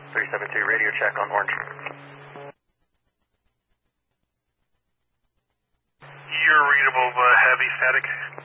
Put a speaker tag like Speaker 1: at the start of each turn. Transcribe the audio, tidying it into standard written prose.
Speaker 1: 372 radio check on Orange.
Speaker 2: You're readable heavy static.